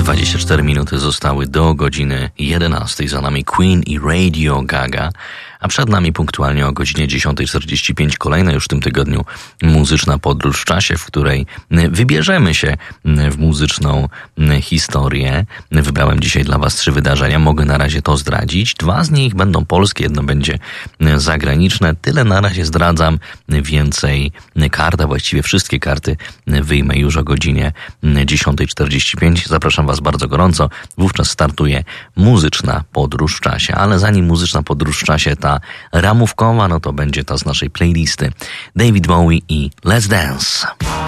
24 minuty zostały do godziny 11. Za nami Queen i Radio Gaga, a przed nami punktualnie o godzinie 10:45 kolejna już w tym tygodniu muzyczna podróż w czasie, w której wybierzemy się w muzyczną historię. Wybrałem dzisiaj dla Was 3 wydarzenia, mogę na razie to zdradzić. 2 z nich będą polskie, jedno będzie zagraniczne. Tyle na razie zdradzam, więcej kart, a właściwie wszystkie karty wyjmę już o godzinie 10:45. Zapraszam Was bardzo gorąco. Wówczas startuje muzyczna podróż w czasie. Ale zanim muzyczna podróż w czasie, ta ramówkowa, no to będzie ta z naszej playlisty. David Bowie i Let's Dance.